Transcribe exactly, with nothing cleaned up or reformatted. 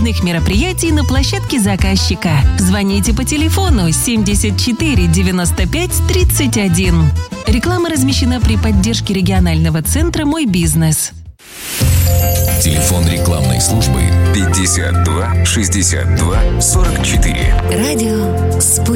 выездных мероприятий на площадке заказчика. Звоните по телефону семьдесят четыре девяносто пять тридцать один. Реклама размещена при поддержке регионального центра «Мой бизнес». Телефон рекламной службы пятьдесят два шестьдесят два сорок четыре. Радио «Спутник».